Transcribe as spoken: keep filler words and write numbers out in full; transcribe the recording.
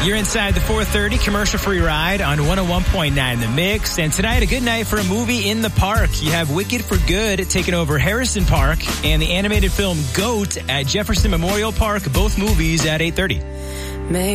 You're inside the four thirty commercial-free ride on one oh one point nine The Mix. And tonight, a good night for a movie in the park. You have Wicked for Good taking over Harrison Park and the animated film GOAT at Jefferson Memorial Park, both movies at eight thirty.